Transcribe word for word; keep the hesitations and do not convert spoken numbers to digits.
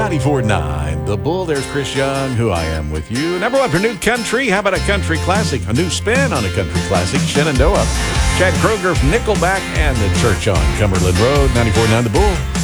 ninety-four point nine The Bull. There's Chris Young, who I am with you. Number one for new country. How about a country classic? A new spin on a country classic. Shenandoah. Chad Kroeger from Nickelback and the Church on Cumberland Road. ninety-four point nine The Bull.